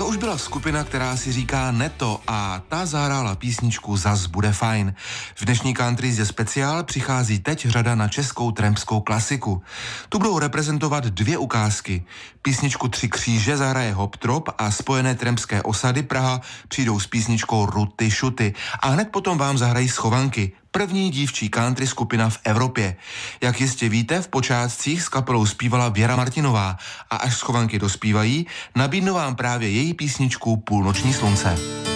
už byla skupina, která si říká Neto a ta zahrála písničku Zas bude fajn. V dnešní Country je speciál přichází teď řada na českou trampskou klasiku. Tu budou reprezentovat dvě ukázky. Písničku Tři kříže zahraje Hop Trop a spojené trampské osady Praha přijdou s písničkou Ruty šuty a hned potom vám zahrají Schovanky. První dívčí country skupina v Evropě. Jak jistě víte, v počátcích s kapelou zpívala Věra Martinová a až Schovanky dospívají, nabídnu vám právě její písničku Půlnoční slunce.